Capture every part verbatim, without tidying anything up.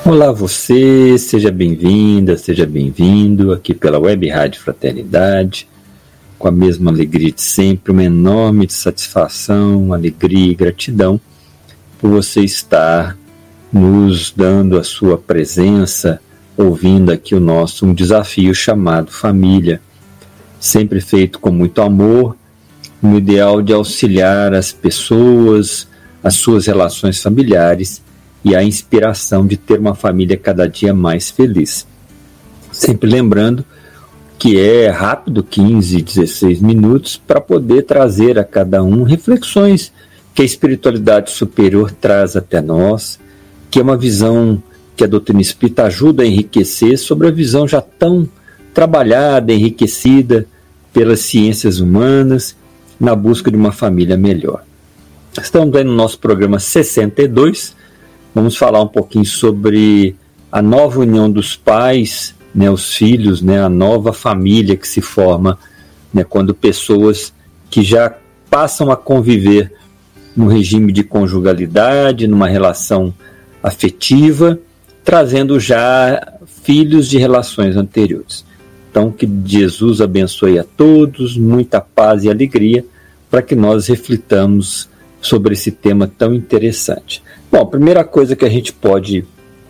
Olá você, seja bem-vinda, seja bem-vindo aqui pela Web Rádio Fraternidade, com a mesma alegria de sempre, uma enorme satisfação, alegria e gratidão por você estar nos dando a sua presença, ouvindo aqui o nosso um desafio chamado família, sempre feito com muito amor, no ideal de auxiliar as pessoas, as suas relações familiares e a inspiração de ter uma família cada dia mais feliz. Sempre lembrando que é rápido, quinze, dezesseis minutos, para poder trazer a cada um reflexões que a espiritualidade superior traz até nós, que é uma visão que a doutrina espírita ajuda a enriquecer sobre a visão já tão trabalhada, enriquecida pelas ciências humanas, na busca de uma família melhor. Estamos aí no nosso programa sessenta e dois, vamos falar um pouquinho sobre a nova união dos pais, né, os filhos, né, a nova família que se forma, né, quando pessoas que já passam a conviver no regime de conjugalidade, numa relação afetiva, trazendo já filhos de relações anteriores. Então, que Jesus abençoe a todos, muita paz e alegria, para que nós reflitamos sobre esse tema tão interessante. Bom, a primeira coisa que a gente pode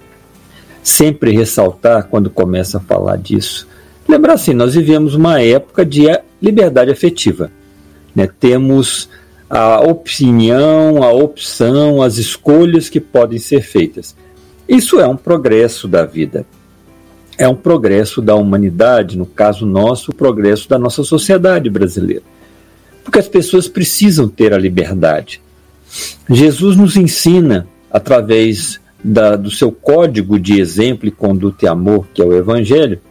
sempre ressaltar quando começa a falar disso, lembrar assim, nós vivemos uma época de liberdade afetiva, né? Temos a opinião, a opção, as escolhas que podem ser feitas. Isso é um progresso da vida, é um progresso da humanidade, no caso nosso, o progresso da nossa sociedade brasileira. Porque as pessoas precisam ter a liberdade. Jesus nos ensina, através da, do seu código de exemplo e conduta e amor, que é o Evangelho,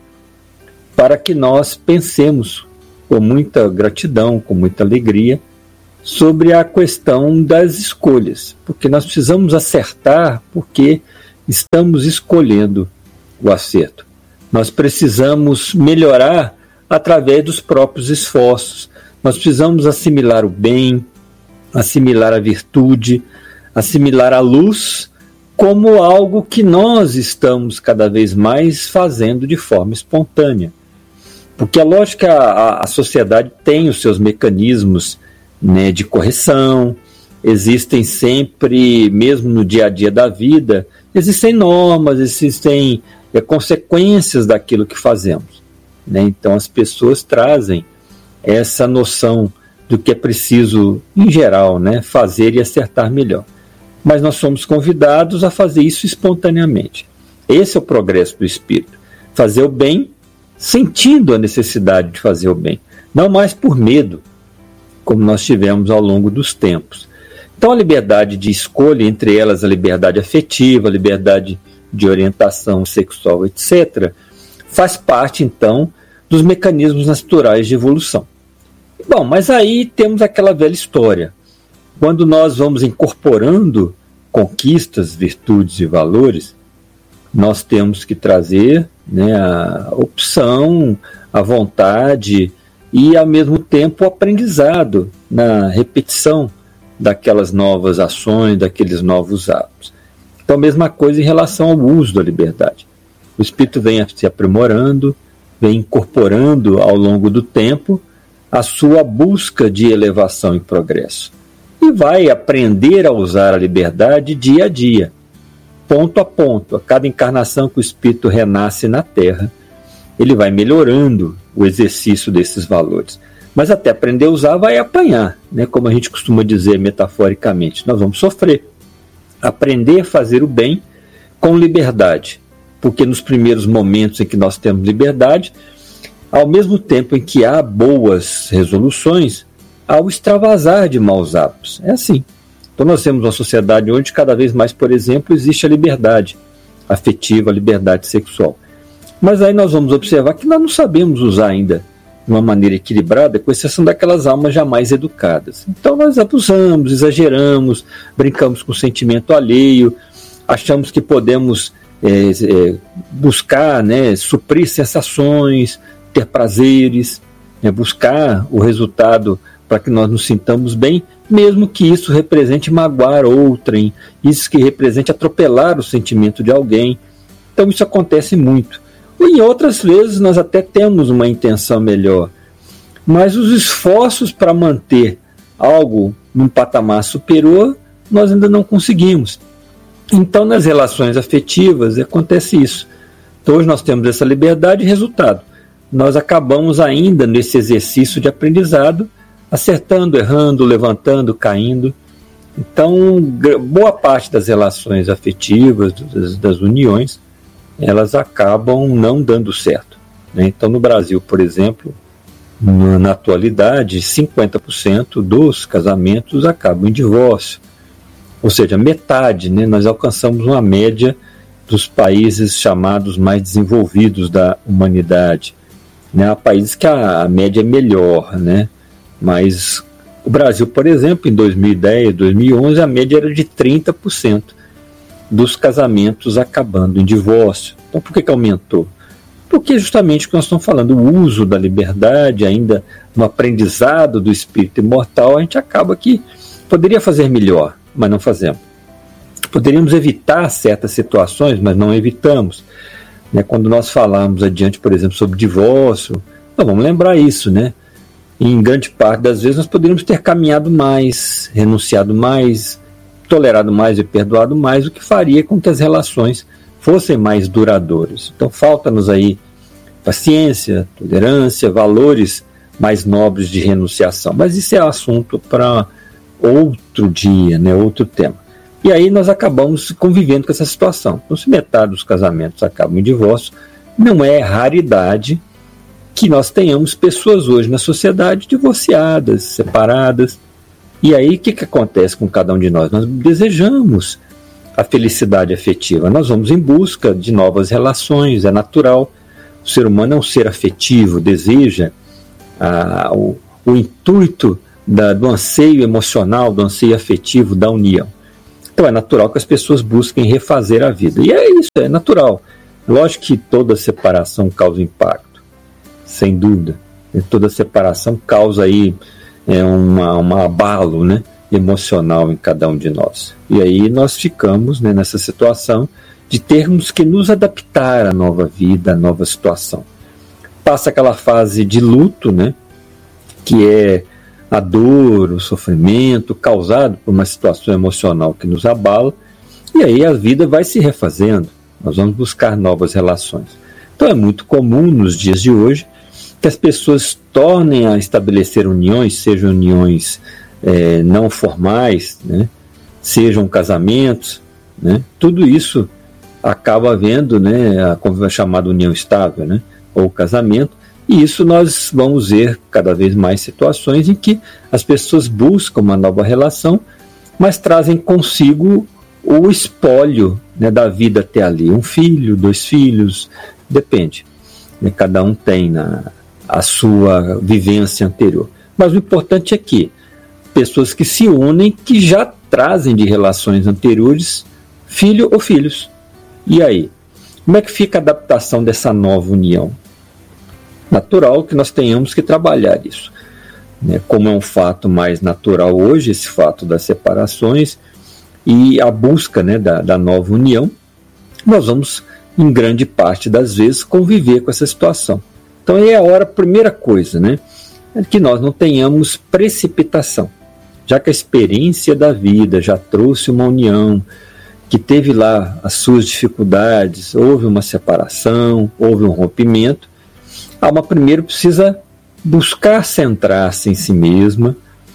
para que nós pensemos com muita gratidão, com muita alegria, sobre a questão das escolhas. Porque nós precisamos acertar, porque estamos escolhendo o acerto. Nós precisamos melhorar através dos próprios esforços. Nós precisamos assimilar o bem, assimilar a virtude, assimilar a luz como algo que nós estamos cada vez mais fazendo de forma espontânea. Porque é lógico que a, a sociedade tem os seus mecanismos, né, de correção, existem sempre, mesmo no dia a dia da vida, existem normas, existem é, consequências daquilo que fazemos, né? Então as pessoas trazem essa noção do que é preciso, em geral, né, fazer e acertar melhor. Mas nós somos convidados a fazer isso espontaneamente. Esse é o progresso do espírito. Fazer o bem sentindo a necessidade de fazer o bem. Não mais por medo, como nós tivemos ao longo dos tempos. Então a liberdade de escolha, entre elas a liberdade afetiva, a liberdade de orientação sexual, etcétera, faz parte, então, dos mecanismos naturais de evolução. Bom, mas aí temos aquela velha história. Quando nós vamos incorporando conquistas, virtudes e valores, nós temos que trazer, né, a opção, a vontade e, ao mesmo tempo, o aprendizado na repetição daquelas novas ações, daqueles novos hábitos. Então, a mesma coisa em relação ao uso da liberdade. O espírito vem se aprimorando, vem incorporando ao longo do tempo a sua busca de elevação e progresso. E vai aprender a usar a liberdade dia a dia, ponto a ponto. A cada encarnação que o espírito renasce na Terra, ele vai melhorando o exercício desses valores. Mas até aprender a usar vai apanhar, né? Como a gente costuma dizer metaforicamente, nós vamos sofrer. Aprender a fazer o bem com liberdade, porque nos primeiros momentos em que nós temos liberdade, ao mesmo tempo em que há boas resoluções, há o extravasar de maus hábitos. É assim. Então nós temos uma sociedade onde cada vez mais, por exemplo, existe a liberdade afetiva, a liberdade sexual. Mas aí nós vamos observar que nós não sabemos usar ainda de uma maneira equilibrada, com exceção daquelas almas jamais educadas. Então nós abusamos, exageramos, brincamos com o sentimento alheio, achamos que podemos é, é, buscar, né, suprir sensações, ter prazeres, né, buscar o resultado para que nós nos sintamos bem, mesmo que isso represente magoar outrem, isso que represente atropelar o sentimento de alguém. Então isso acontece muito. Em outras vezes nós até temos uma intenção melhor, mas os esforços para manter algo num patamar superior, nós ainda não conseguimos. Então nas relações afetivas acontece isso. Então hoje nós temos essa liberdade e resultado. Nós acabamos ainda nesse exercício de aprendizado, acertando, errando, levantando, caindo. Então, boa parte das relações afetivas, das, das uniões, elas acabam não dando certo, né? Então, no Brasil, por exemplo, na, na atualidade, cinquenta por cento dos casamentos acabam em divórcio. Ou seja, metade, né? Nós alcançamos uma média dos países chamados mais desenvolvidos da humanidade, né? Há países que a, a média é melhor, né? Mas o Brasil, por exemplo, em dois mil e dez, dois mil e onze, a média era de trinta por cento dos casamentos acabando em divórcio. Então, por que que aumentou? Porque justamente o que nós estamos falando, o uso da liberdade, ainda no aprendizado do espírito imortal, a gente acaba que poderia fazer melhor, mas não fazemos. Poderíamos evitar certas situações, mas não evitamos. Né? Quando nós falamos adiante, por exemplo, sobre divórcio, nós vamos lembrar isso, né? Em grande parte das vezes nós poderíamos ter caminhado mais, renunciado mais, tolerado mais e perdoado mais, o que faria com que as relações fossem mais duradouras. Então falta-nos aí paciência, tolerância, valores mais nobres de renunciação. Mas isso é assunto para outro dia, né, outro tema. E aí nós acabamos convivendo com essa situação. Então, se metade dos casamentos acabam em divórcio, não é raridade que nós tenhamos pessoas hoje na sociedade divorciadas, separadas. E aí o que, que acontece com cada um de nós? Nós desejamos a felicidade afetiva, nós vamos em busca de novas relações, é natural. O ser humano é um ser afetivo, deseja ah, o, o intuito da, do anseio emocional, do anseio afetivo, da união. Então é natural que as pessoas busquem refazer a vida. E é isso, é natural. Lógico que toda separação causa impacto, sem dúvida. E toda separação causa aí é, uma, uma abalo, né, emocional em cada um de nós. E aí nós ficamos, né, nessa situação de termos que nos adaptar à nova vida, à nova situação. Passa aquela fase de luto, né, que é a dor, o sofrimento causado por uma situação emocional que nos abala, e aí a vida vai se refazendo, nós vamos buscar novas relações. Então é muito comum nos dias de hoje que as pessoas tornem a estabelecer uniões, sejam uniões é, não formais, né, sejam casamentos, né, tudo isso acaba havendo, né, a chamada união estável, né, ou casamento. E isso nós vamos ver cada vez mais situações em que as pessoas buscam uma nova relação, mas trazem consigo o espólio, né, da vida até ali. Um filho, dois filhos, depende. Né, cada um tem na, a sua vivência anterior. Mas o importante é que pessoas que se unem, que já trazem de relações anteriores filho ou filhos. E aí? Como é que fica a adaptação dessa nova união? Natural que nós tenhamos que trabalhar isso. Né? Como é um fato mais natural hoje, esse fato das separações e a busca, né, da, da nova união, nós vamos, em grande parte das vezes, conviver com essa situação. Então, aí é a hora, primeira coisa, né, é que nós não tenhamos precipitação. Já que a experiência da vida já trouxe uma união, que teve lá as suas dificuldades, houve uma separação, houve um rompimento, a alma primeiro precisa buscar centrar-se em si mesma,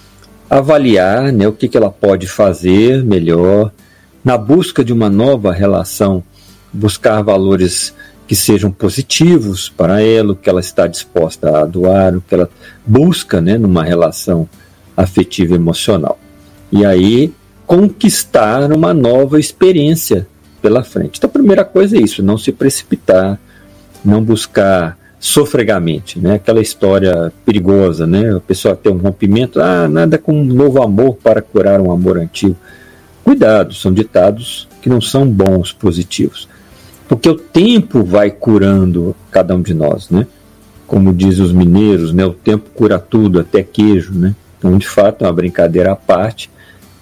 avaliar, né, o que, que ela pode fazer melhor, na busca de uma nova relação, buscar valores que sejam positivos para ela, o que ela está disposta a doar, o que ela busca, né, numa relação afetiva e emocional. E aí conquistar uma nova experiência pela frente. Então a primeira coisa é isso, não se precipitar, não buscar sofregamente, né? Aquela história perigosa, né? A pessoa tem um rompimento, ah, nada com um novo amor para curar um amor antigo. Cuidado, são ditados que não são bons, positivos, porque o tempo vai curando cada um de nós, né? Como dizem os mineiros, né? O tempo cura tudo, até queijo, né? Então, de fato, é uma brincadeira à parte,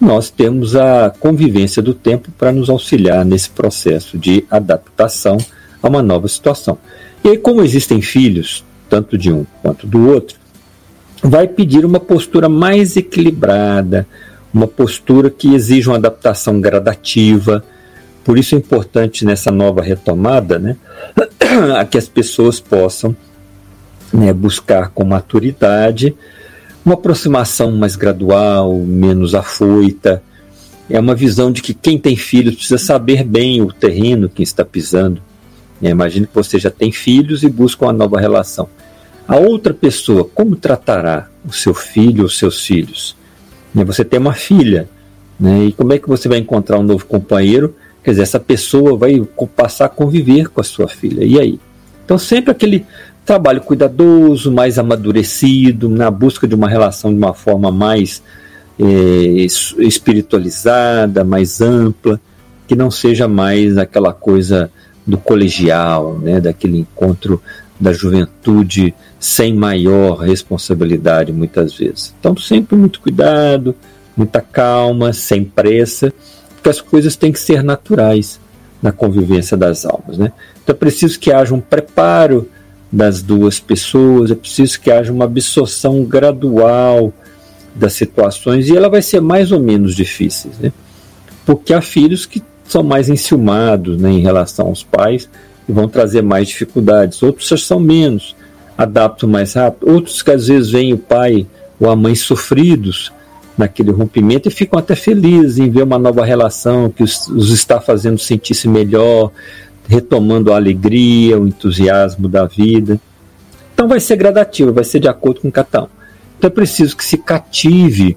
nós temos a convivência do tempo para nos auxiliar nesse processo de adaptação a uma nova situação. E aí, como existem filhos, tanto de um quanto do outro, vai pedir uma postura mais equilibrada, uma postura que exija uma adaptação gradativa. Por isso é importante nessa nova retomada, né, a que as pessoas possam, né, buscar com maturidade uma aproximação mais gradual, menos afoita. É uma visão de que quem tem filhos precisa saber bem o terreno que está pisando. É, imagine que você já tem filhos e busca uma nova relação. A outra pessoa, como tratará o seu filho ou seus filhos? Você tem uma filha, né? E como é que você vai encontrar um novo companheiro? Quer dizer, essa pessoa vai passar a conviver com a sua filha. E aí? Então, sempre aquele trabalho cuidadoso, mais amadurecido, na busca de uma relação de uma forma mais é, espiritualizada, mais ampla, que não seja mais aquela coisa do colegial, né? Daquele encontro da juventude sem maior responsabilidade, muitas vezes. Então, sempre muito cuidado, muita calma, sem pressa, porque as coisas têm que ser naturais na convivência das almas, né? Então, é preciso que haja um preparo das duas pessoas, é preciso que haja uma absorção gradual das situações, e ela vai ser mais ou menos difícil, né? Porque há filhos que são mais enciumados, né, em relação aos pais, e vão trazer mais dificuldades. Outros já são menos, adaptam mais rápido. Outros que às vezes veem o pai ou a mãe sofridos naquele rompimento e ficam até felizes em ver uma nova relação que os, os está fazendo sentir-se melhor, retomando a alegria, o entusiasmo da vida. Então vai ser gradativo, vai ser de acordo com cada um. Então é preciso que se cative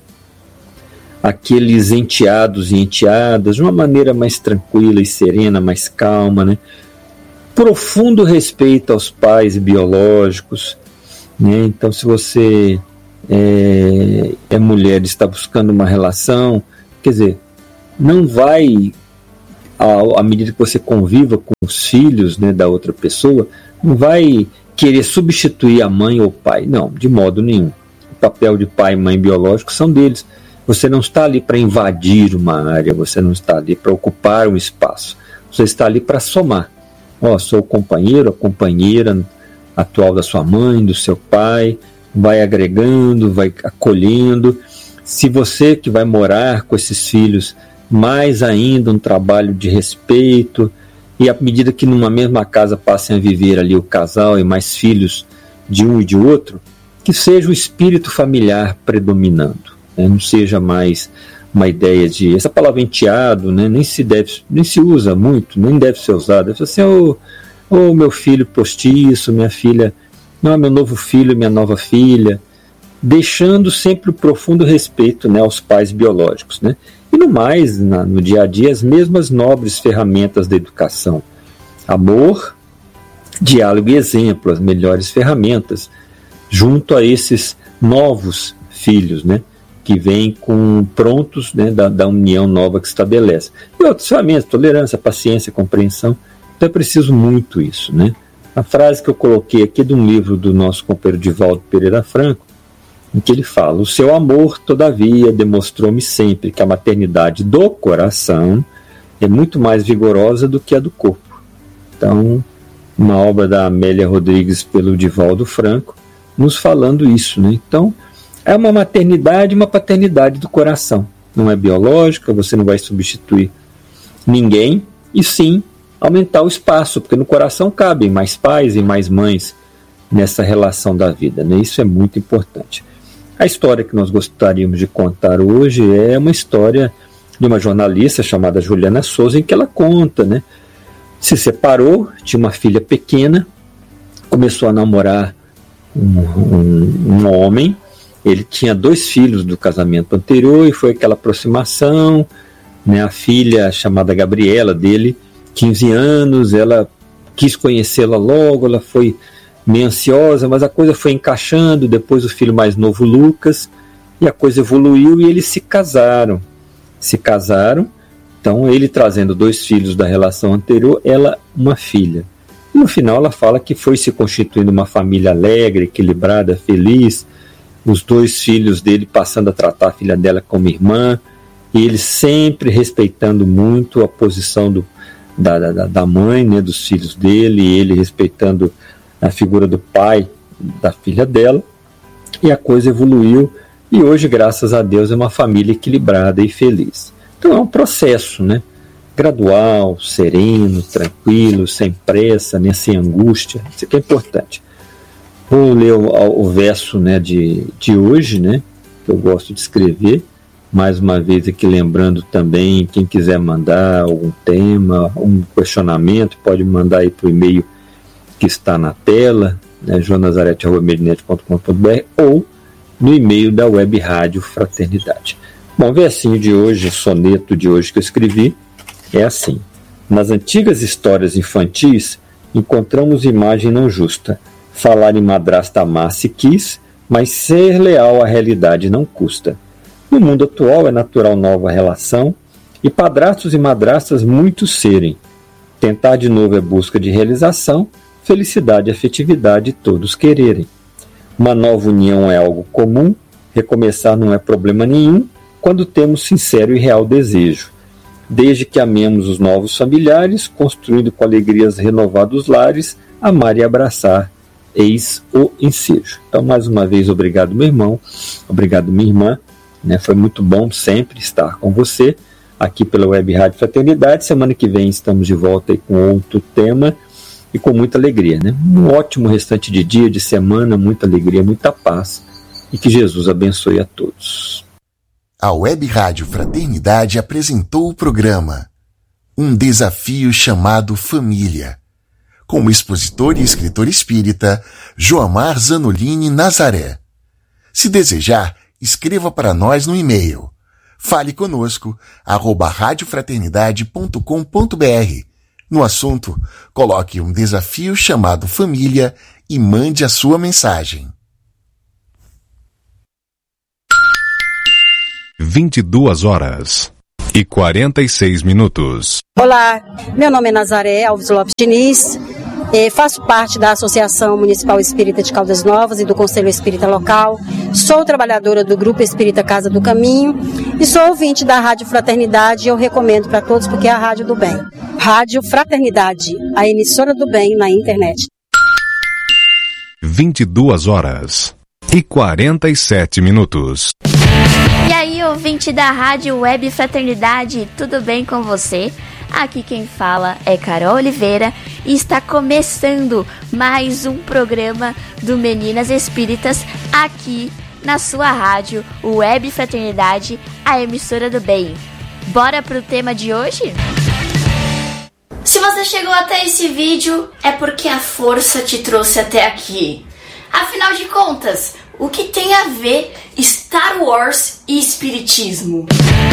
aqueles enteados e enteadas de uma maneira mais tranquila e serena, mais calma, né? Profundo respeito aos pais biológicos, né? Então, se você é, é mulher e está buscando uma relação, quer dizer, não vai, à, à medida que você conviva com os filhos, né, da outra pessoa, não vai querer substituir a mãe ou o pai, não, de modo nenhum. O papel de pai e mãe biológico são deles. Você não está ali para invadir uma área, você não está ali para ocupar um espaço, você está ali para somar. Ó, sou o companheiro, a companheira atual da sua mãe, do seu pai, vai agregando, vai acolhendo. Se você que vai morar com esses filhos, mais ainda um trabalho de respeito, e à medida que numa mesma casa passem a viver ali o casal e mais filhos de um e de outro, que seja o espírito familiar predominando, né? Não seja mais uma ideia de, essa palavra enteado, né, nem se deve, nem se usa muito, nem deve ser usada. Deve ser assim, ô oh, oh, meu filho postiço, minha filha, não, meu novo filho, minha nova filha, deixando sempre o profundo respeito, né, aos pais biológicos, né? E no mais, na, no dia a dia, as mesmas nobres ferramentas da educação: amor, diálogo e exemplo, as melhores ferramentas, junto a esses novos filhos, né, que vêm com prontos, né, da, da união nova que se estabelece. E outras ferramentas, tolerância, paciência, compreensão. Então é preciso muito isso, né? A frase que eu coloquei aqui de um livro do nosso companheiro Divaldo Pereira Franco, em que ele fala: o seu amor, todavia, demonstrou-me sempre que a maternidade do coração é muito mais vigorosa do que a do corpo. Então, uma obra da Amélia Rodrigues pelo Divaldo Franco, nos falando isso, né? Então, é uma maternidade e uma paternidade do coração. Não é biológica, você não vai substituir ninguém, e sim aumentar o espaço, porque no coração cabem mais pais e mais mães nessa relação da vida, né? Isso é muito importante. A história que nós gostaríamos de contar hoje é uma história de uma jornalista chamada Juliana Souza, em que ela conta, né? Se separou, tinha uma filha pequena, começou a namorar um, um, um homem. Ele tinha dois filhos do casamento anterior e foi aquela aproximação, né? A filha, chamada Gabriela, dele, quinze anos, ela quis conhecê-la logo, ela foi meio ansiosa, mas a coisa foi encaixando. Depois o filho mais novo, Lucas, e a coisa evoluiu e eles se casaram. Se casaram, então ele trazendo dois filhos da relação anterior, ela uma filha. E no final ela fala que foi se constituindo uma família alegre, equilibrada, feliz, os dois filhos dele passando a tratar a filha dela como irmã, e ele sempre respeitando muito a posição do, da, da, da mãe, né, dos filhos dele, e ele respeitando a figura do pai da filha dela, e a coisa evoluiu, e hoje, graças a Deus, é uma família equilibrada e feliz. Então é um processo, né? Gradual, sereno, tranquilo, sem pressa, né? Sem angústia. Isso aqui é importante. Vou ler o, o verso, né, de, de hoje, né, que eu gosto de escrever. Mais uma vez aqui lembrando também, quem quiser mandar algum tema, um questionamento, pode mandar aí para o e-mail que está na tela, né, jonazarete arroba medinet ponto com ponto b r, ou no e-mail da Web Rádio Fraternidade. Bom, o versinho de hoje, o soneto de hoje que eu escrevi, é assim: nas antigas histórias infantis, encontramos imagem não justa. Falar em madrasta amar se quis, mas ser leal à realidade não custa. No mundo atual é natural nova relação, e padrastos e madrastas muitos serem. Tentar de novo é busca de realização, felicidade e afetividade todos quererem. Uma nova união é algo comum, recomeçar não é problema nenhum, quando temos sincero e real desejo. Desde que amemos os novos familiares, construindo com alegrias renovados lares, amar e abraçar, eis o ensejo. Então, mais uma vez, obrigado, meu irmão, obrigado, minha irmã, né? Foi muito bom sempre estar com você aqui pela Web Rádio Fraternidade. Semana que vem estamos de volta aí com outro tema e com muita alegria, né? Um ótimo restante de dia, de semana, muita alegria, muita paz, e que Jesus abençoe a todos. A Web Rádio Fraternidade apresentou o programa Um Desafio Chamado Família, com o expositor e escritor espírita Joamar Zanolini Nazaré. Se desejar, escreva para nós no e-mail fale conosco arroba radiofraternidade ponto com ponto b r. No assunto, coloque um desafio chamado família e mande a sua mensagem. vinte e duas horas e quarenta e seis minutos. Olá, meu nome é Nazaré Alves Lopes Diniz, eh, faço parte da Associação Municipal Espírita de Caldas Novas e do Conselho Espírita Local, sou trabalhadora do Grupo Espírita Casa do Caminho e sou ouvinte da Rádio Fraternidade, e eu recomendo para todos porque é a Rádio do Bem. Rádio Fraternidade, a emissora do bem na internet. vinte e duas horas e quarenta e sete minutos. E aí, ouvinte da Rádio Web Fraternidade, tudo bem com você? Aqui quem fala é Carol Oliveira e está começando mais um programa do Meninas Espíritas aqui na sua rádio Web Fraternidade, a emissora do bem. Bora pro tema de hoje? Se você chegou até esse vídeo, é porque a força te trouxe até aqui. Afinal de contas, o que tem a ver Star Wars e espiritismo?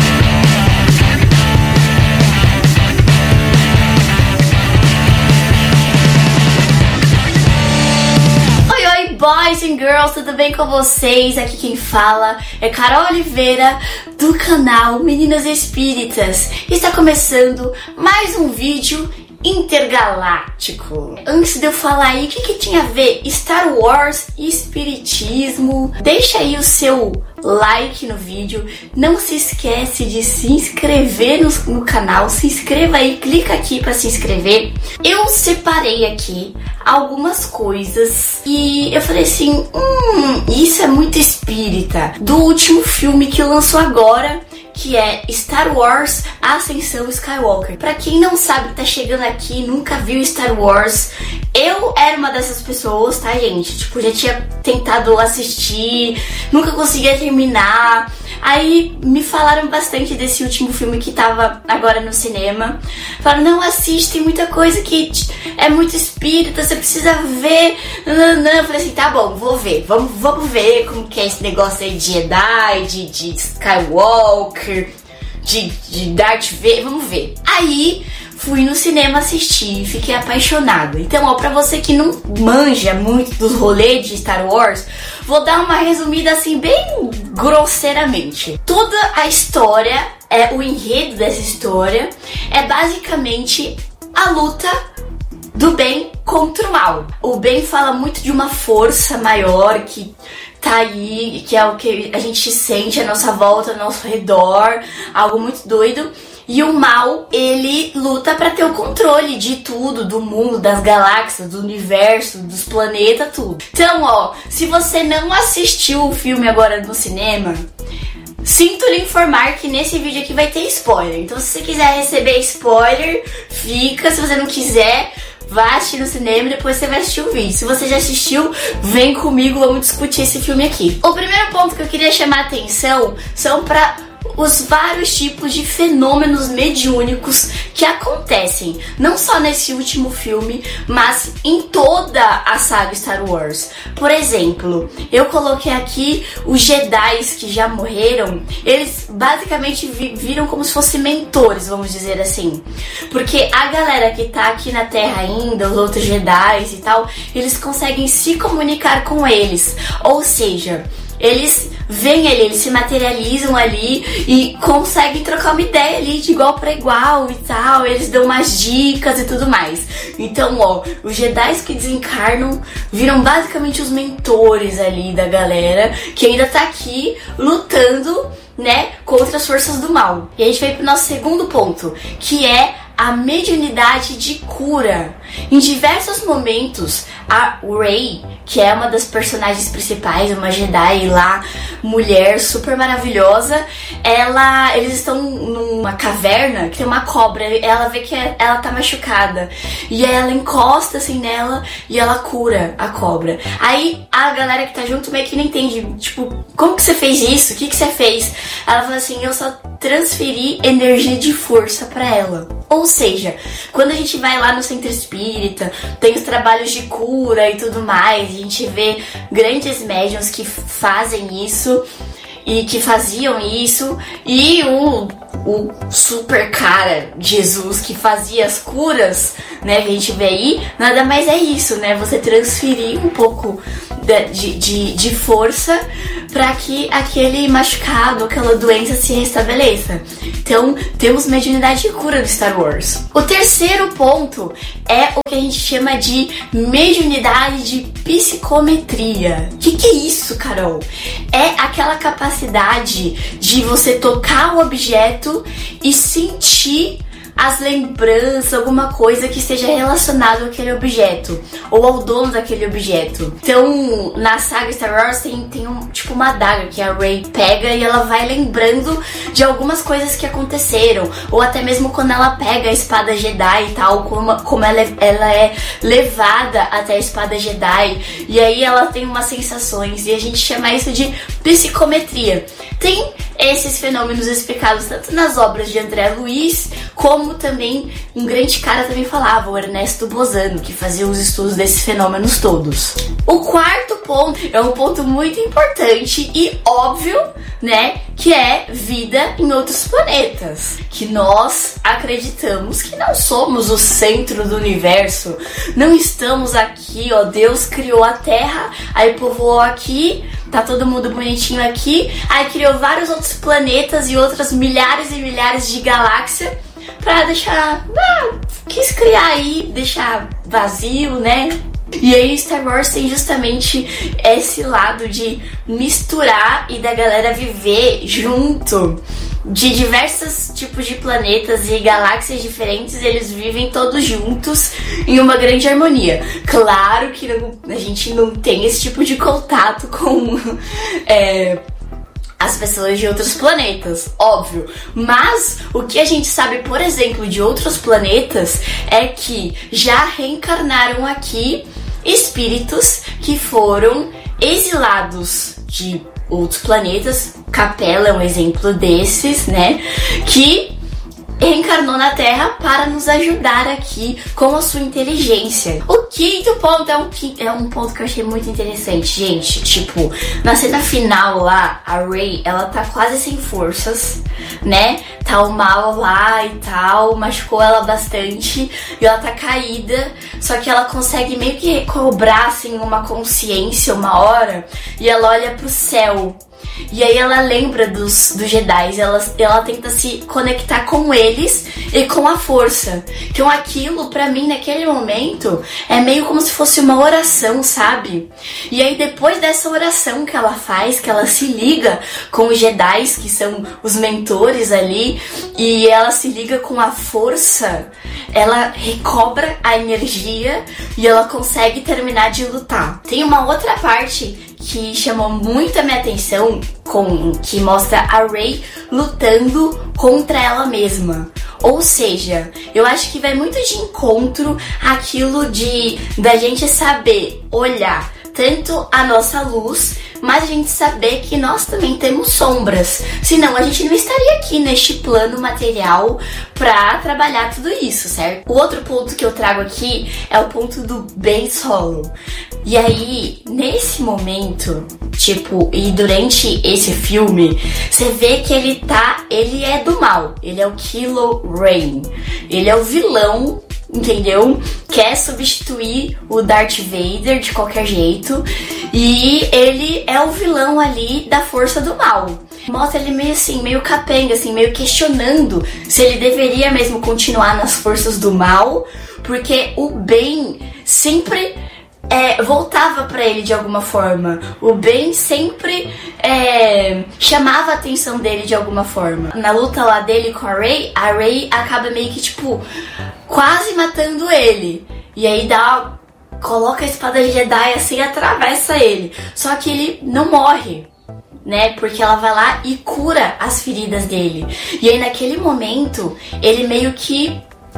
Oi, oi, boys and girls, tudo bem com vocês? Aqui quem fala é Carol Oliveira, do canal Meninas Espíritas. Está começando mais um vídeo intergaláctico. Antes de eu falar aí o que, que tinha a ver Star Wars e espiritismo, deixa aí o seu like no vídeo, não se esquece de se inscrever no, no canal, se inscreva aí, clica aqui para se inscrever. Eu separei aqui algumas coisas e eu falei assim, hum, isso é muito espírita, do último filme que lançou agora, que é Star Wars Ascensão Skywalker. Pra quem não sabe, tá chegando aqui, nunca viu Star Wars, eu era uma dessas pessoas, tá, gente? Tipo, já tinha tentado assistir, nunca conseguia terminar. Aí me falaram bastante desse último filme que tava agora no cinema. Falaram, não assiste, tem muita coisa que é muito espírita, você precisa ver. Não, não. Eu falei assim, tá bom, vou ver. Vamos, vamos ver como que é esse negócio aí de Jedi, de, de Skywalker, de, de Darth Vader, vamos ver. Aí fui no cinema assistir e fiquei apaixonada. Então, ó, pra você que não manja muito dos rolês de Star Wars, vou dar uma resumida assim, bem grosseiramente. Toda a história, é o enredo dessa história, é basicamente a luta do bem contra o mal. O bem fala muito de uma força maior que tá aí, que é o que a gente sente à nossa volta, ao nosso redor, algo muito doido. E o mal, ele luta pra ter o controle de tudo, do mundo, das galáxias, do universo, dos planetas, tudo. Então, ó, se você não assistiu o filme agora no cinema, sinto lhe informar que nesse vídeo aqui vai ter spoiler. Então, se você quiser receber spoiler, fica. Se você não quiser, vá assistir no cinema e depois você vai assistir o vídeo. Se você já assistiu, vem comigo, vamos discutir esse filme aqui. O primeiro ponto que eu queria chamar a atenção são pra os vários tipos de fenômenos mediúnicos que acontecem, não só nesse último filme, mas em toda a saga Star Wars. Por exemplo, eu coloquei aqui os Jedi que já morreram, eles basicamente vi viram como se fossem mentores, vamos dizer assim. Porque a galera que tá aqui na Terra ainda, os outros Jedi e tal, eles conseguem se comunicar com eles. Ou seja, eles vêm ali, eles se materializam ali e conseguem trocar uma ideia ali de igual para igual e tal. Eles dão umas dicas e tudo mais. Então, ó, os Jedi que desencarnam viram basicamente os mentores ali da galera que ainda tá aqui lutando, né, contra as forças do mal. E a gente vai pro nosso segundo ponto, que é a mediunidade de cura. Em diversos momentos, a Rey, que é uma das personagens principais, uma Jedi lá, mulher super maravilhosa, ela, eles estão numa caverna que tem uma cobra, ela vê que ela tá machucada, e aí ela encosta assim nela e ela cura a cobra. Aí a galera que tá junto meio que não entende, tipo, como que você fez isso? O que que você fez? Ela fala assim, eu só transferi energia de força pra ela. Ou seja, quando a gente vai lá no centro espírita, tem os trabalhos de cura e tudo mais, a gente vê grandes médiuns que fazem isso e que faziam isso, e o, o super cara Jesus que fazia as curas, né, que a gente vê aí, nada mais é isso, né, você transferir um pouco de, de, de força para que aquele machucado, aquela doença se restabeleça. Então, temos mediunidade de cura do Star Wars. O terceiro ponto é o que a gente chama de mediunidade de psicometria. O que, que é isso, Carol? É aquela capacidade de você tocar o objeto e sentir as lembranças, alguma coisa que esteja relacionada àquele objeto ou ao dono daquele objeto. Então, na saga Star Wars tem, tem um, tipo uma adaga que a Rey pega e ela vai lembrando de algumas coisas que aconteceram, ou até mesmo quando ela pega a espada Jedi e tal, como, como ela, é, ela é levada até a espada Jedi, e aí ela tem umas sensações, e a gente chama isso de psicometria. Tem esses fenômenos explicados tanto nas obras de André Luiz, como também um grande cara também falava, o Ernesto Bozano, que fazia os estudos desses fenômenos todos. O quarto ponto é um ponto muito importante e óbvio, né, que é vida em outros planetas. Que nós acreditamos que não somos o centro do universo, não estamos aqui, ó, Deus criou a Terra, aí povoou aqui, tá todo mundo bonitinho aqui, aí criou vários outros planetas e outras milhares e milhares de galáxias pra deixar, ah, quis criar aí, deixar vazio, né? E aí Star Wars tem justamente esse lado de misturar e da galera viver junto de diversos tipos de planetas e galáxias diferentes. Eles vivem todos juntos em uma grande harmonia. Claro que não, a gente não tem esse tipo de contato com é, as pessoas de outros planetas, óbvio. Mas o que a gente sabe, por exemplo, de outros planetas é que já reencarnaram aqui espíritos que foram exilados de outros planetas. Capela é um exemplo desses, né? Que reencarnou na Terra para nos ajudar aqui com a sua inteligência. O quinto ponto é um, é um ponto que eu achei muito interessante, gente. Tipo, na cena final lá, a Rey, ela tá quase sem forças, né? Tá o mal lá e tal, machucou ela bastante e ela tá caída, só que ela consegue meio que recobrar, assim, uma consciência uma hora, e ela olha pro céu. E aí ela lembra dos, dos Jedi, ela, ela tenta se conectar com eles e com a força. Então aquilo, pra mim, naquele momento, é meio como se fosse uma oração, sabe? E aí depois dessa oração que ela faz, que ela se liga com os Jedi, que são os mentores ali, e ela se liga com a força, ela recobra a energia e ela consegue terminar de lutar. Tem uma outra parte que chamou muito a minha atenção, com, que mostra a Rey lutando contra ela mesma. Ou seja, eu acho que vai muito de encontro àquilo de da gente saber olhar tanto a nossa luz, mas a gente saber que nós também temos sombras. Senão a gente não estaria aqui neste plano material pra trabalhar tudo isso, certo? O outro ponto que eu trago aqui é o ponto do Ben Solo. E aí, nesse momento, tipo, e durante esse filme, você vê que ele tá, ele é do mal. Ele é o Kylo Ren. Ele é o vilão, entendeu? Quer substituir o Darth Vader de qualquer jeito. E ele é o vilão ali da força do mal. Mostra ele meio assim, meio capenga, assim, meio questionando se ele deveria mesmo continuar nas forças do mal. Porque o bem sempre é, voltava pra ele de alguma forma. O bem sempre é, chamava a atenção dele de alguma forma. Na luta lá dele com a Rey, a Rey acaba meio que tipo quase matando ele. E aí dá, coloca a espada Jedi assim e atravessa ele. Só que ele não morre, né? Porque ela vai lá e cura as feridas dele. E aí naquele momento ele meio que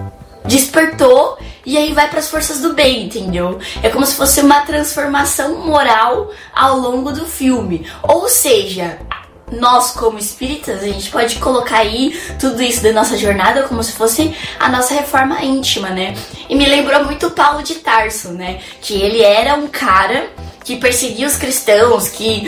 despertou e aí vai para as forças do bem, entendeu? É como se fosse uma transformação moral ao longo do filme. Ou seja, nós como espíritas, a gente pode colocar aí tudo isso da nossa jornada como se fosse a nossa reforma íntima, né? E me lembrou muito Paulo de Tarso, né? Que ele era um cara que perseguia os cristãos, que,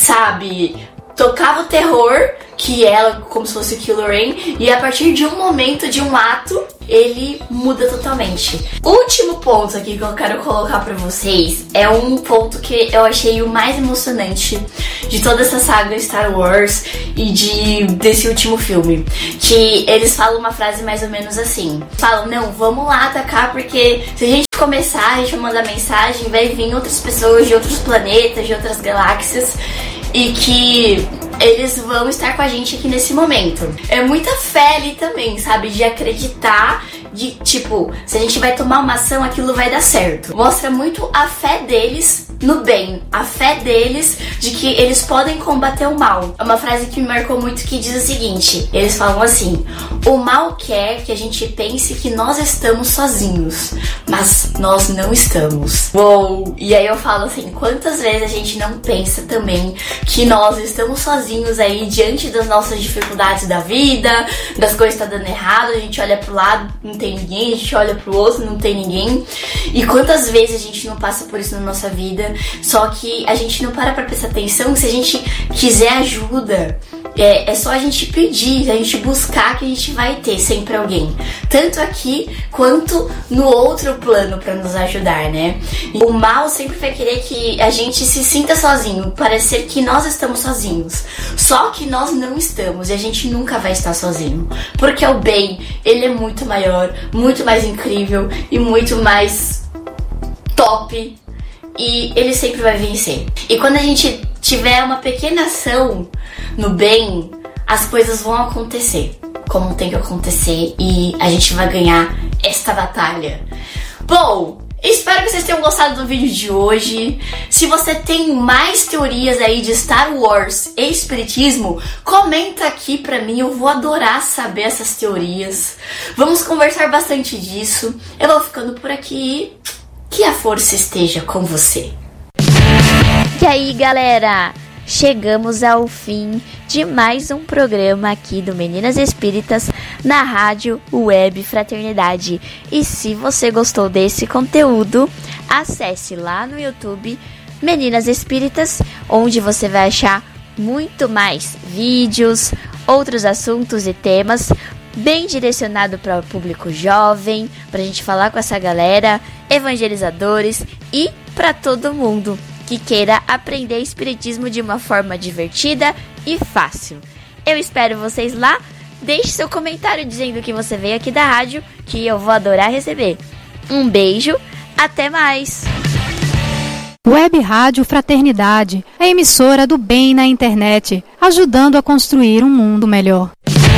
sabe, tocava o terror, que ela como se fosse Kylo Ren, e a partir de um momento, de um ato, ele muda totalmente. O último ponto aqui que eu quero colocar pra vocês é um ponto que eu achei o mais emocionante de toda essa saga Star Wars e de desse último filme, que eles falam uma frase mais ou menos assim, falam, não, vamos lá atacar, porque se a gente começar, a gente vai mandar mensagem, vai vir outras pessoas de outros planetas, de outras galáxias, e que eles vão estar com a gente aqui nesse momento. É muita fé ali também, sabe? De acreditar, de tipo, se a gente vai tomar uma ação, aquilo vai dar certo. Mostra muito a fé deles no bem, a fé deles de que eles podem combater o mal. É uma frase que me marcou muito, que diz o seguinte, eles falam assim: o mal quer que a gente pense que nós estamos sozinhos, mas nós não estamos. Uou! E aí eu falo assim, quantas vezes a gente não pensa também que nós estamos sozinhos aí diante das nossas dificuldades da vida, das coisas que tá dando errado, a gente olha pro lado, não tem ninguém, a gente olha pro outro, não tem ninguém. E quantas vezes a gente não passa por isso na nossa vida, só que a gente não para pra prestar atenção. Se a gente quiser ajuda, é, é só a gente pedir, a gente buscar, que a gente vai ter sempre alguém, tanto aqui quanto no outro plano pra nos ajudar, né? E o mal sempre vai querer que a gente se sinta sozinho, parecer que nós estamos sozinhos, só que nós não estamos, e a gente nunca vai estar sozinho, porque o bem, ele é muito maior, muito mais incrível e muito mais top, e ele sempre vai vencer. E quando a gente tiver uma pequena ação no bem, as coisas vão acontecer como tem que acontecer e a gente vai ganhar esta batalha. Bom, espero que vocês tenham gostado do vídeo de hoje. Se você tem mais teorias aí de Star Wars e espiritismo, comenta aqui pra mim, eu vou adorar saber essas teorias. Vamos conversar bastante disso. Eu vou ficando por aqui. Que a força esteja com você. E aí, galera? Chegamos ao fim de mais um programa aqui do Meninas Espíritas na Rádio Web Fraternidade. E se você gostou desse conteúdo, acesse lá no YouTube Meninas Espíritas, onde você vai achar muito mais vídeos, outros assuntos e temas, bem direcionado para o público jovem, para a gente falar com essa galera, evangelizadores e para todo mundo. que queira aprender espiritismo de uma forma divertida e fácil. Eu espero vocês lá. Deixe seu comentário dizendo que você veio aqui da rádio, que eu vou adorar receber. Um beijo, até mais! Web Rádio Fraternidade, a emissora do bem na internet, ajudando a construir um mundo melhor.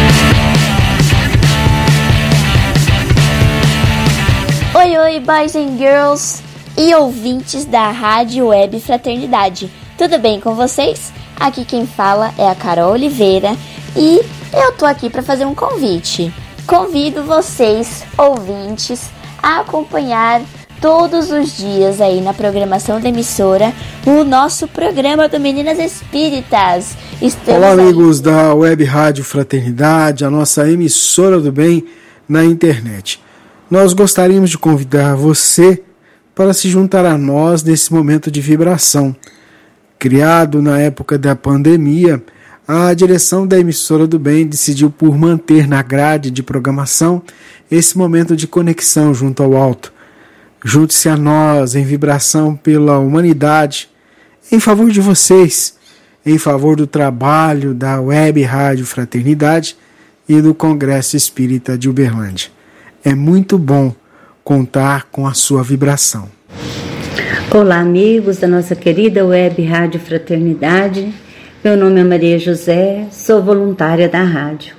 Oi, oi, boys and girls e ouvintes da Rádio Web Fraternidade. Tudo bem com vocês? Aqui quem fala é a Carol Oliveira e eu tô aqui para fazer um convite. Convido vocês, ouvintes, a acompanhar todos os dias aí na programação da emissora o nosso programa do Meninas Espíritas. Estamos Olá, aí... amigos da Web Rádio Fraternidade, a nossa emissora do bem na internet. Nós gostaríamos de convidar você para se juntar a nós nesse momento de vibração. Criado na época da pandemia, a direção da emissora do bem decidiu por manter na grade de programação esse momento de conexão junto ao alto. Junte-se a nós em vibração pela humanidade, em favor de vocês, em favor do trabalho da Web Rádio Fraternidade e do Congresso Espírita de Uberlândia. É muito bom contar com a sua vibração. Olá, amigos da nossa querida Web Rádio Fraternidade. Meu nome é Maria José, sou voluntária da rádio.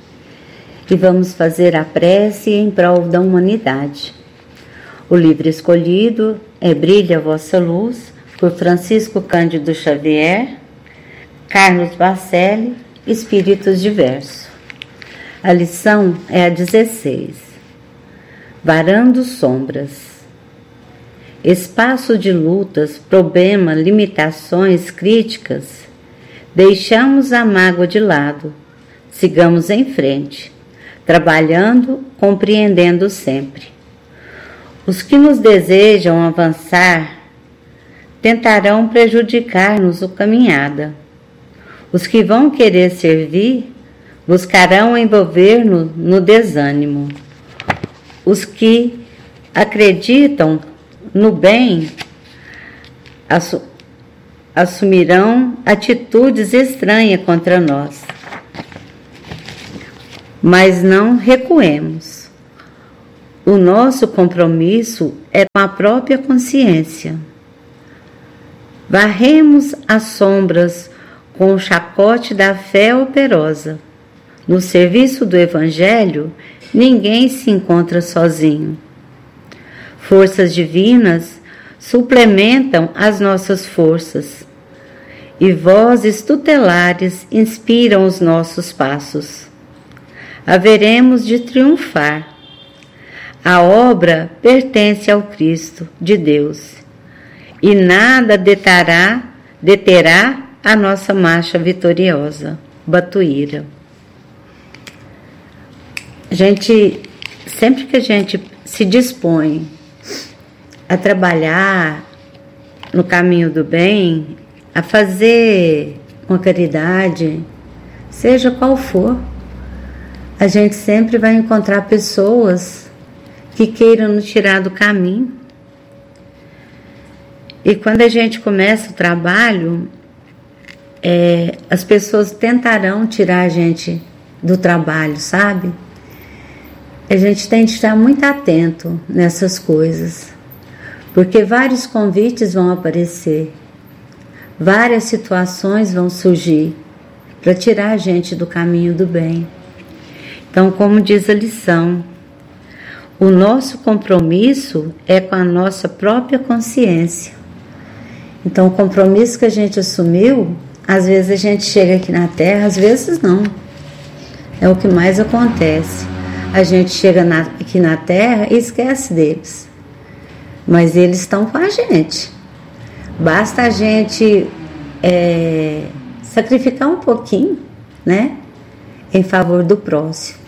E vamos fazer a prece em prol da humanidade. O livro escolhido é Brilha a Vossa Luz, por Francisco Cândido Xavier, Carlos Bacelli, Espíritos Diversos. A lição é a dezesseis. Varando sombras. Espaço de lutas, problema, limitações, críticas. Deixamos a mágoa de lado. Sigamos em frente, trabalhando, compreendendo sempre. Os que nos desejam avançar tentarão prejudicar-nos a caminhada. Os que vão querer servir buscarão envolver-nos no desânimo. Os que acreditam no bem assu- assumirão atitudes estranhas contra nós. Mas não recuemos. O nosso compromisso é com a própria consciência. Varremos as sombras com o chacote da fé operosa. No serviço do Evangelho, ninguém se encontra sozinho. Forças divinas suplementam as nossas forças, e vozes tutelares inspiram os nossos passos. Haveremos de triunfar. A obra pertence ao Cristo de Deus, e nada deterá, deterá a nossa marcha vitoriosa. Batuíra. A gente, sempre que a gente se dispõe a trabalhar no caminho do bem, a fazer uma caridade, seja qual for, a gente sempre vai encontrar pessoas que queiram nos tirar do caminho. E quando a gente começa o trabalho, é, as pessoas tentarão tirar a gente do trabalho, sabe? A gente tem de estar muito atento nessas coisas, porque vários convites vão aparecer, várias situações vão surgir para tirar a gente do caminho do bem. Então, como diz a lição, o nosso compromisso é com a nossa própria consciência. Então, o compromisso que a gente assumiu, às vezes a gente chega aqui na Terra, às vezes não. É o que mais acontece. A gente chega na, aqui na Terra e esquece deles. Mas eles estão com a gente. Basta a gente é, sacrificar um pouquinho, né, em favor do próximo.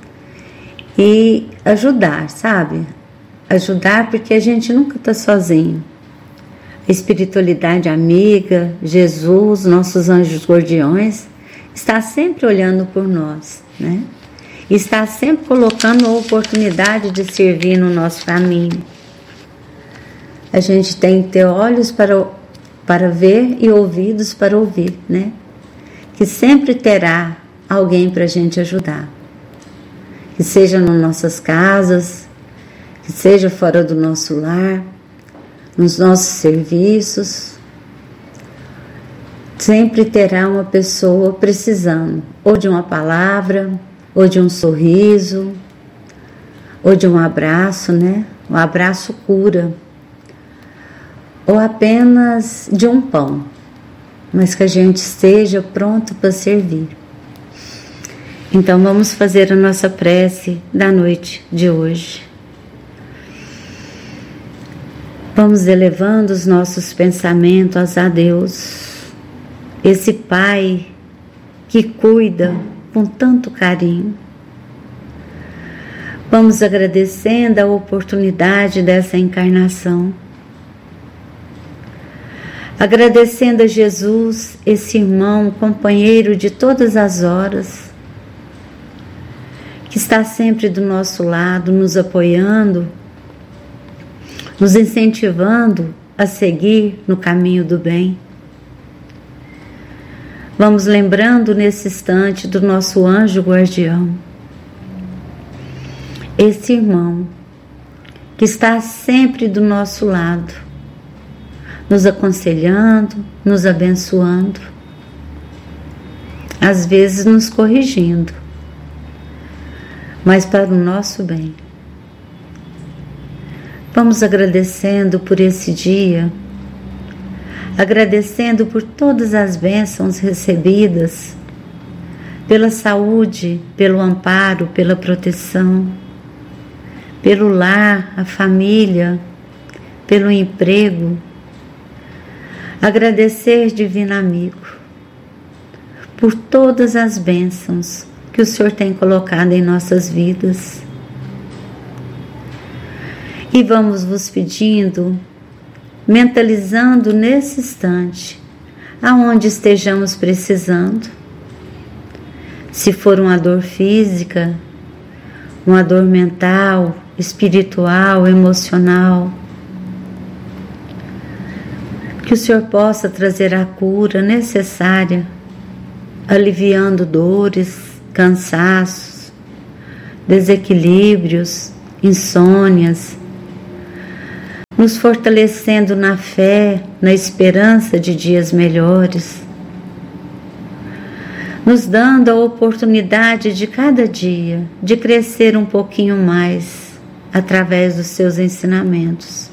E ajudar, sabe? Ajudar porque a gente nunca está sozinho. A espiritualidade amiga, Jesus, nossos anjos guardiões, está sempre olhando por nós, né? E está sempre colocando a oportunidade de servir no nosso caminho. A gente tem que ter olhos para para ver e ouvidos para ouvir, né? Que sempre terá alguém para a gente ajudar. Que seja nas nossas casas, que seja fora do nosso lar, nos nossos serviços. Sempre terá uma pessoa precisando, ou de uma palavra, ou de um sorriso, ou de um abraço, né? Um abraço cura. Ou apenas de um pão, mas que a gente esteja pronto para servir. Então vamos fazer a nossa prece da noite de hoje. Vamos elevando os nossos pensamentos a Deus, esse Pai que cuida com tanto carinho. Vamos agradecendo a oportunidade dessa encarnação. Agradecendo a Jesus, esse irmão, companheiro de todas as horas, que está sempre do nosso lado, nos apoiando, nos incentivando a seguir no caminho do bem. Vamos lembrando nesse instante do nosso anjo guardião, esse irmão que está sempre do nosso lado, nos aconselhando, nos abençoando, às vezes nos corrigindo, mas para o nosso bem. Vamos agradecendo por esse dia, agradecendo por todas as bênçãos recebidas, pela saúde, pelo amparo, pela proteção, pelo lar, a família, pelo emprego. Agradecer, Divino Amigo, por todas as bênçãos que o Senhor tem colocado em nossas vidas. E vamos vos pedindo, mentalizando nesse instante, aonde estejamos precisando. Se for uma dor física, uma dor mental, espiritual, emocional, que o Senhor possa trazer a cura necessária, aliviando dores, cansaços, desequilíbrios, insônias, nos fortalecendo na fé, na esperança de dias melhores, nos dando a oportunidade de cada dia de crescer um pouquinho mais através dos seus ensinamentos.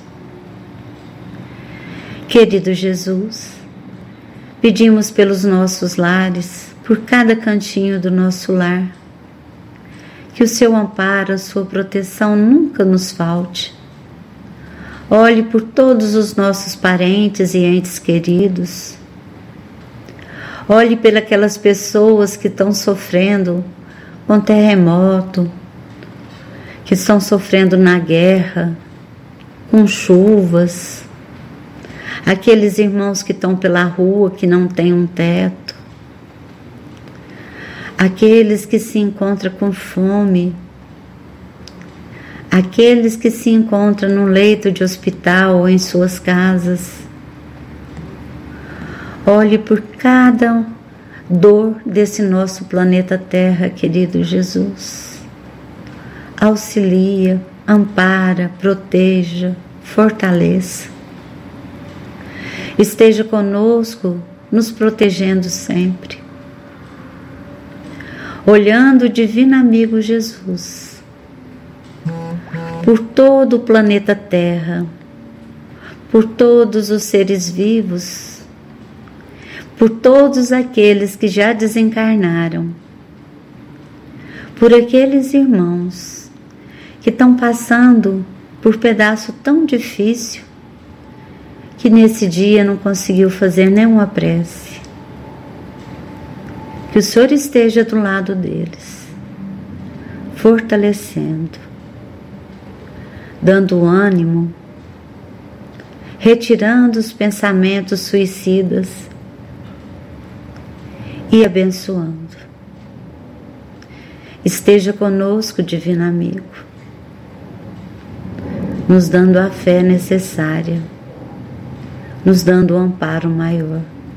Querido Jesus, pedimos pelos nossos lares, por cada cantinho do nosso lar, que o seu amparo, a sua proteção nunca nos falte. Olhe por todos os nossos parentes e entes queridos. Olhe pelas pessoas que estão sofrendo com terremoto, que estão sofrendo na guerra, com chuvas, aqueles irmãos que estão pela rua, que não têm um teto, aqueles que se encontram com fome, aqueles que se encontram no leito de hospital ou em suas casas. Olhe por cada dor desse nosso planeta Terra, querido Jesus. Auxilia, ampara, proteja, fortaleça. Esteja conosco, nos protegendo sempre. Olhando o Divino Amigo Jesus, por todo o planeta Terra, por todos os seres vivos, por todos aqueles que já desencarnaram, por aqueles irmãos que estão passando por pedaço tão difícil que nesse dia não conseguiu fazer nenhuma prece. Que o Senhor esteja do lado deles, fortalecendo, dando ânimo, retirando os pensamentos suicidas e abençoando. Esteja conosco, Divino Amigo, nos dando a fé necessária, nos dando um amparo maior.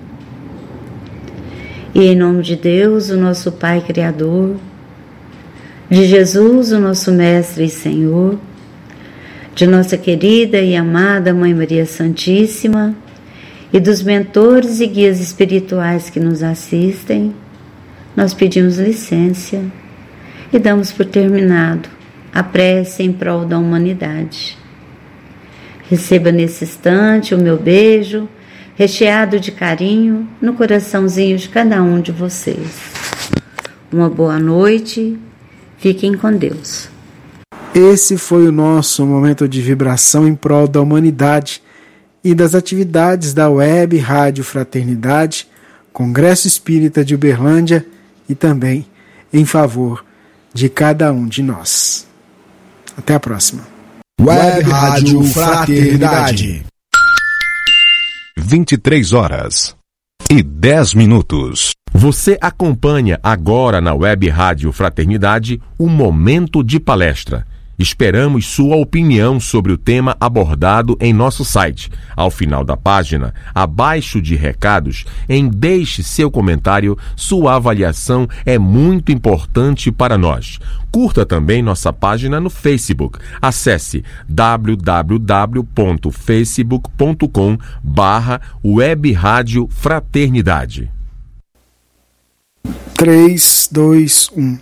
E em nome de Deus, o nosso Pai Criador, de Jesus, o nosso Mestre e Senhor, de nossa querida e amada Mãe Maria Santíssima e dos mentores e guias espirituais que nos assistem, nós pedimos licença e damos por terminado a prece em prol da humanidade. Receba nesse instante o meu beijo, recheado de carinho, no coraçãozinho de cada um de vocês. Uma boa noite, fiquem com Deus. Esse foi o nosso momento de vibração em prol da humanidade e das atividades da Web Rádio Fraternidade, Congresso Espírita de Uberlândia e também em favor de cada um de nós. Até a próxima. Web Rádio Fraternidade. vinte e três horas e dez minutos. Você acompanha agora na Web Rádio Fraternidade um momento de palestra. Esperamos sua opinião sobre o tema abordado em nosso site. Ao final da página, abaixo de recados, em deixe seu comentário, sua avaliação é muito importante para nós. Curta também nossa página no Facebook. Acesse w w w ponto facebook ponto com barra Web Rádio Fraternidade. três, dois, um.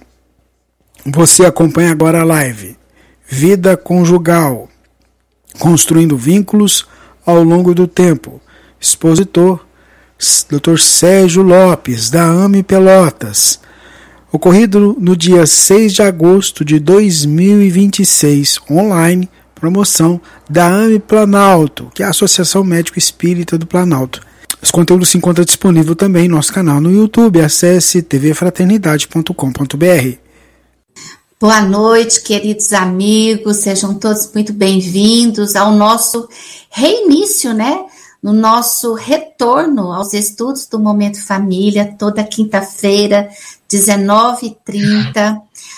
Você acompanha agora a live Vida Conjugal, Construindo Vínculos ao Longo do Tempo. Expositor, doutor Sérgio Lopes, da A M E Pelotas. Ocorrido no dia seis de agosto de dois mil e vinte e seis, online, promoção da A M E Planalto, que é a Associação Médico Espírita do Planalto. Os conteúdos se encontram disponíveis também em nosso canal no YouTube. Acesse t v fraternidade ponto com ponto b r. Boa noite, queridos amigos, sejam todos muito bem-vindos ao nosso reinício, né? No nosso retorno aos estudos do Momento Família, toda quinta-feira, dezenove e trinta,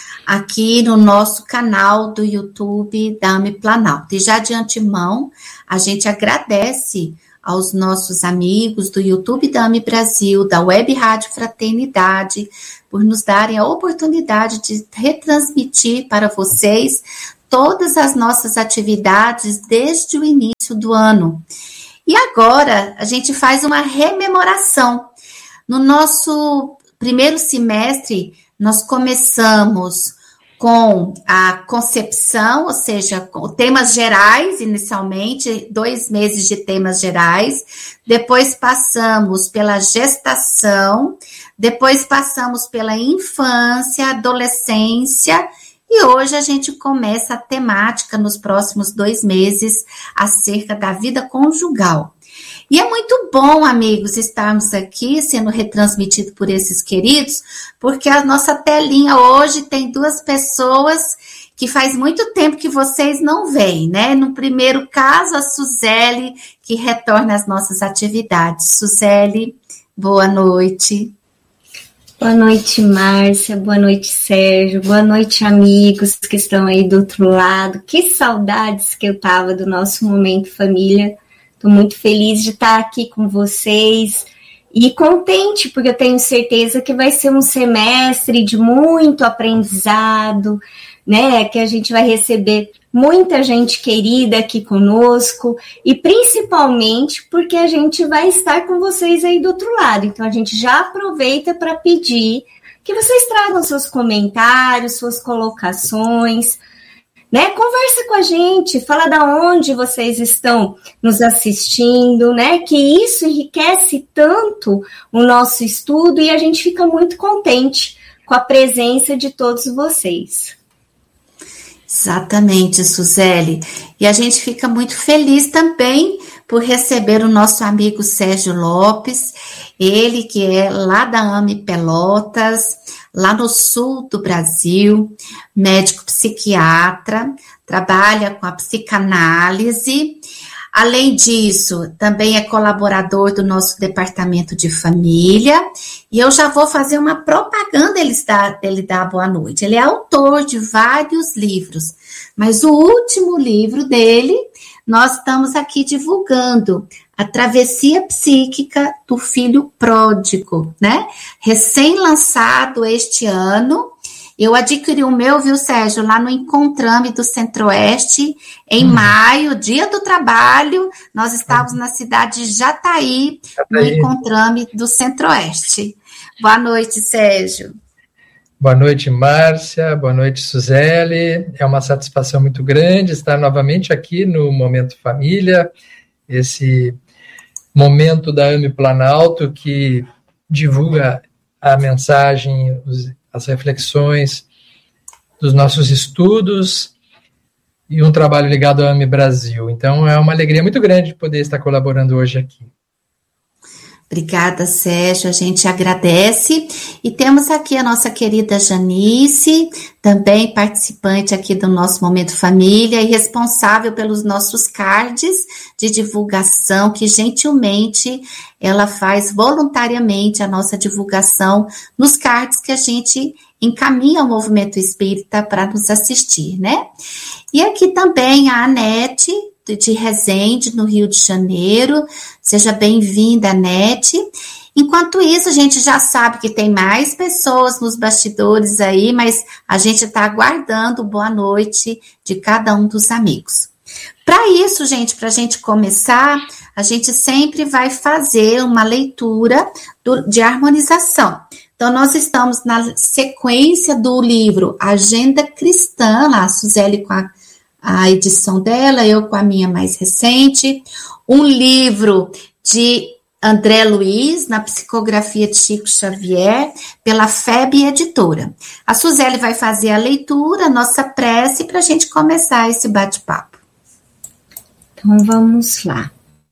aqui no nosso canal do YouTube da A M E Planalto. E já de antemão, a gente agradece aos nossos amigos do YouTube da A M E Brasil, da Web Rádio Fraternidade, por nos darem a oportunidade de retransmitir para vocês todas as nossas atividades desde o início do ano. E agora a gente faz uma rememoração. No nosso primeiro semestre, nós começamos com a concepção, ou seja, com temas gerais, inicialmente, dois meses de temas gerais, depois passamos pela gestação, depois passamos pela infância, adolescência, e hoje a gente começa a temática nos próximos dois meses acerca da vida conjugal. E é muito bom, amigos, estarmos aqui sendo retransmitido por esses queridos, porque a nossa telinha hoje tem duas pessoas que faz muito tempo que vocês não veem, né? No primeiro caso, a Suzele, que retorna às nossas atividades. Suzele, boa noite. Boa noite, Márcia, boa noite, Sérgio, boa noite, amigos que estão aí do outro lado. Que saudades que eu tava do nosso Momento Família. Estou muito feliz de estar aqui com vocês e contente, porque eu tenho certeza que vai ser um semestre de muito aprendizado, né? Que a gente vai receber muita gente querida aqui conosco e principalmente porque a gente vai estar com vocês aí do outro lado. Então a gente já aproveita para pedir que vocês tragam seus comentários, suas colocações, né? Conversa com a gente, fala da onde vocês estão nos assistindo, né? Que isso enriquece tanto o nosso estudo e a gente fica muito contente com a presença de todos vocês. Exatamente, Suzele. E a gente fica muito feliz também por receber o nosso amigo Sérgio Lopes, ele que é lá da A M E Pelotas, lá no sul do Brasil, médico psiquiatra, trabalha com a psicanálise. Além disso, também é colaborador do nosso departamento de família. E eu já vou fazer uma propaganda dele dar, dele dar boa noite. Ele é autor de vários livros, mas o último livro dele, nós estamos aqui divulgando, A Travessia Psíquica do Filho Pródigo, né? Recém-lançado este ano. Eu adquiri o meu, viu, Sérgio, lá no Encontrame do Centro-Oeste, em uhum. maio, dia do trabalho. Nós estávamos uhum. na cidade de Jataí, Jataí, no Encontrame do Centro-Oeste. Boa noite, Sérgio. Boa noite, Márcia. Boa noite, Suzele. É uma satisfação muito grande estar novamente aqui no Momento Família, esse momento da AME Planalto que divulga a mensagem, os, as reflexões dos nossos estudos e um trabalho ligado à AME Brasil. Então, é uma alegria muito grande poder estar colaborando hoje aqui. Obrigada, Sérgio, a gente agradece. E temos aqui a nossa querida Janice, também participante aqui do nosso Momento Família e responsável pelos nossos cards de divulgação, que gentilmente ela faz voluntariamente a nossa divulgação nos cards que a gente encaminha ao Movimento Espírita para nos assistir, né? E aqui também a Anete, de Resende, no Rio de Janeiro. Seja bem-vinda, Anete. Enquanto isso, a gente já sabe que tem mais pessoas nos bastidores aí, mas a gente está aguardando boa noite de cada um dos amigos. Para isso, gente, para a gente começar, a gente sempre vai fazer uma leitura do, de harmonização. Então, nós estamos na sequência do livro Agenda Cristã, lá a Suzele com a a edição dela, eu com a minha mais recente, um livro de André Luiz, na psicografia de Chico Xavier, pela F E B Editora. A Suzele vai fazer a leitura, a nossa prece, para a gente começar esse bate-papo. Então, vamos lá.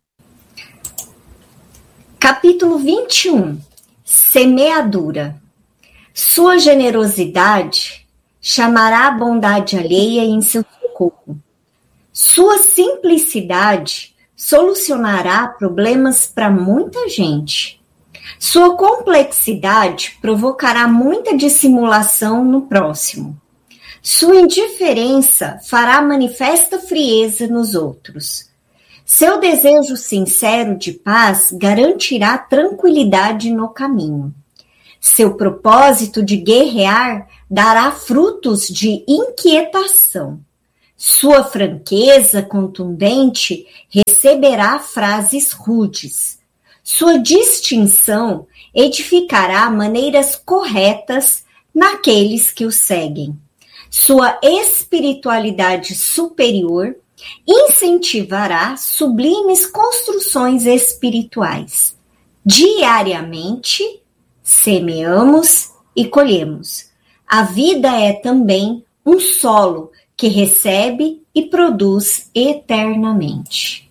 Capítulo vinte e um, Semeadura. Sua generosidade chamará a bondade alheia em seu socorro. Sua simplicidade solucionará problemas para muita gente. Sua complexidade provocará muita dissimulação no próximo. Sua indiferença fará manifesta frieza nos outros. Seu desejo sincero de paz garantirá tranquilidade no caminho. Seu propósito de guerrear dará frutos de inquietação. Sua franqueza contundente receberá frases rudes. Sua distinção edificará maneiras corretas naqueles que o seguem. Sua espiritualidade superior incentivará sublimes construções espirituais. Diariamente, semeamos e colhemos. A vida é também um solo que recebe e produz eternamente.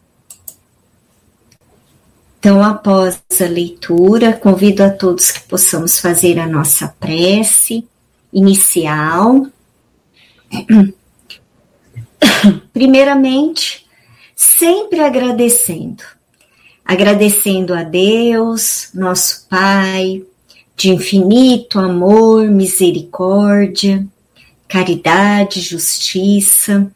Então, após a leitura, convido a todos que possamos fazer a nossa prece inicial. Primeiramente, sempre agradecendo. Agradecendo a Deus, nosso Pai, de infinito amor, misericórdia, caridade, justiça,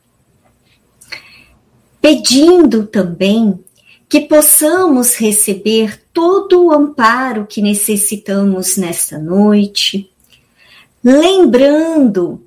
pedindo também que possamos receber todo o amparo que necessitamos nesta noite, lembrando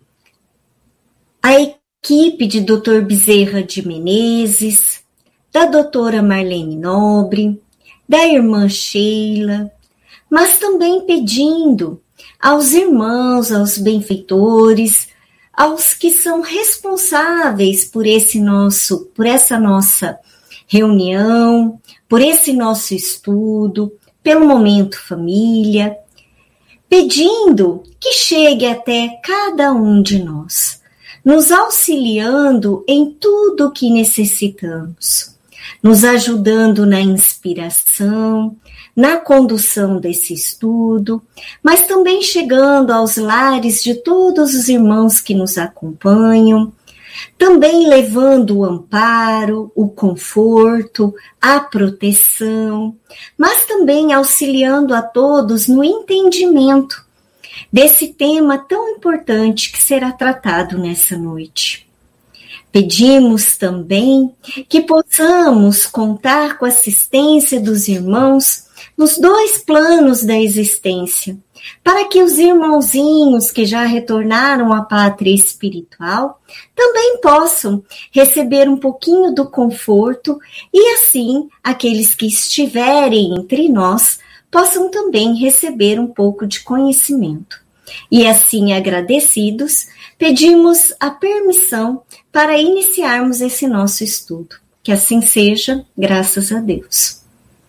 a equipe de doutor Bezerra de Menezes, da doutora Marlene Nobre, da irmã Sheila, mas também pedindo aos irmãos, aos benfeitores, aos que são responsáveis por esse nosso, por essa nossa reunião, por esse nosso estudo, pelo Momento Família, pedindo que chegue até cada um de nós, nos auxiliando em tudo o que necessitamos, nos ajudando na inspiração, na condução desse estudo, mas também chegando aos lares de todos os irmãos que nos acompanham, também levando o amparo, o conforto, a proteção, mas também auxiliando a todos no entendimento desse tema tão importante que será tratado nessa noite. Pedimos também que possamos contar com a assistência dos irmãos nos dois planos da existência, para que os irmãozinhos que já retornaram à pátria espiritual também possam receber um pouquinho do conforto e assim aqueles que estiverem entre nós possam também receber um pouco de conhecimento. E assim, agradecidos, pedimos a permissão para iniciarmos esse nosso estudo. Que assim seja, graças a Deus.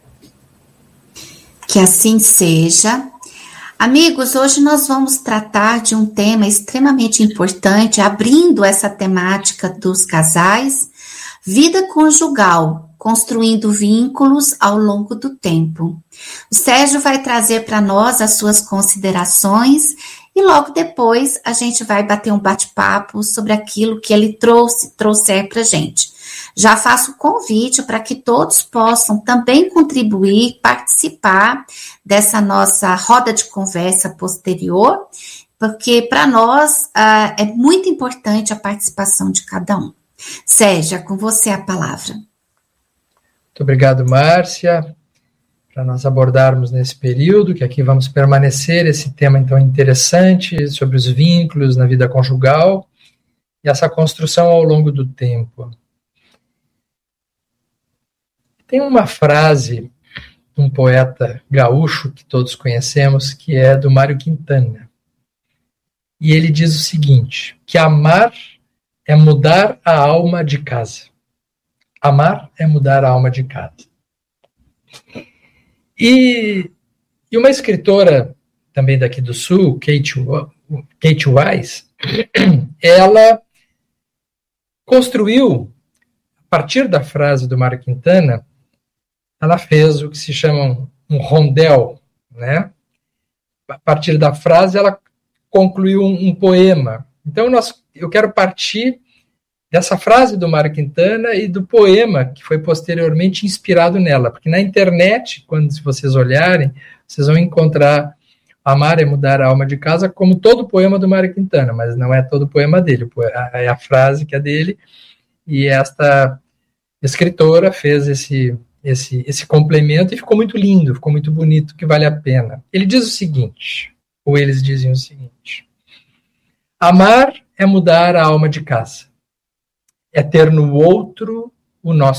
Que assim seja. Amigos, hoje nós vamos tratar de um tema extremamente importante, abrindo essa temática dos casais, vida conjugal, construindo vínculos ao longo do tempo. O Sérgio vai trazer para nós as suas considerações e logo depois a gente vai bater um bate-papo sobre aquilo que ele trouxe, trouxer para a gente. Já faço o convite para que todos possam também contribuir, participar dessa nossa roda de conversa posterior, porque para nós uh, é muito importante a participação de cada um. Sérgio, é com você a palavra. Muito obrigado, Márcia, para nós abordarmos nesse período, que aqui vamos permanecer, esse tema então interessante sobre os vínculos na vida conjugal e essa construção ao longo do tempo. Tem uma frase de um poeta gaúcho que todos conhecemos, que é do Mário Quintana. E ele diz o seguinte, que amar é mudar a alma de casa. Amar é mudar a alma de casa. E, e uma escritora também daqui do Sul, Kate, Kate Wise, ela construiu, a partir da frase do Mário Quintana, ela fez o que se chama um, um rondel, né? A partir da frase, ela concluiu um, um poema. Então, nós, eu quero partir dessa frase do Mário Quintana e do poema que foi posteriormente inspirado nela, porque na internet, quando se vocês olharem, vocês vão encontrar Amar é mudar a alma de casa como todo o poema do Mário Quintana, mas não é todo o poema dele, é a frase que é dele, e esta escritora fez esse, esse, esse complemento e ficou muito lindo, ficou muito bonito, que vale a pena. Ele diz o seguinte, ou eles dizem o seguinte: amar é mudar a alma de casa, é ter no outro o nosso